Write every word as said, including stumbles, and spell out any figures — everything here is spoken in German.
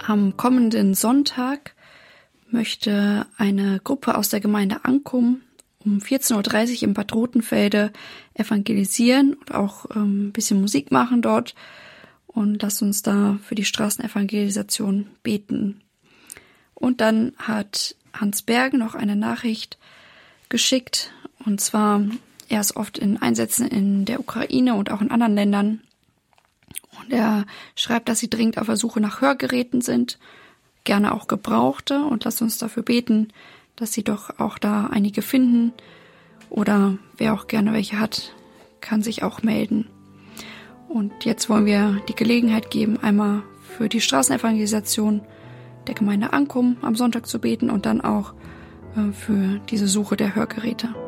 Am kommenden Sonntag möchte eine Gruppe aus der Gemeinde Ankum um vierzehn Uhr dreißig im Bad Rotenfelde evangelisieren und auch ähm, ein bisschen Musik machen dort. Und lasst uns da für die Straßenevangelisation beten. Und dann hat Hans Bergen noch eine Nachricht geschickt. Und zwar, er ist oft in Einsätzen in der Ukraine und auch in anderen Ländern. Und er schreibt, dass sie dringend auf der Suche nach Hörgeräten sind, gerne auch gebrauchte. Und lasst uns dafür beten, dass sie doch auch da einige finden. Oder wer auch gerne welche hat, kann sich auch melden. Und jetzt wollen wir die Gelegenheit geben, einmal für die Straßenevangelisation der Gemeinde Ankum am Sonntag zu beten und dann auch äh, für diese Suche der Hörgeräte.